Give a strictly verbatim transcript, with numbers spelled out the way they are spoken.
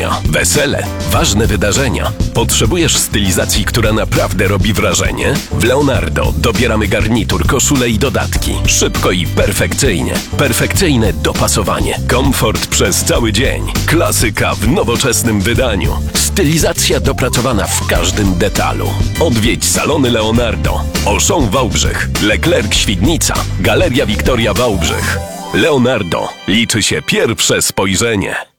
ceremonia, wesele, ważne wydarzenia. Potrzebujesz stylizacji, która naprawdę robi wrażenie? W Leonardo dobieramy garnitur, koszule i dodatki. Szybko i perfekcyjnie. Perfekcyjne dopasowanie. Komfort przez cały dzień. Klasyka w nowoczesnym wydaniu. Stylizacja dopracowana w każdym detalu. Odwiedź salony Leonardo. Auchan Wałbrzych, Leclerc Świdnica, Galeria Wiktoria Wałbrzych. Leonardo. Liczy się pierwsze spojrzenie.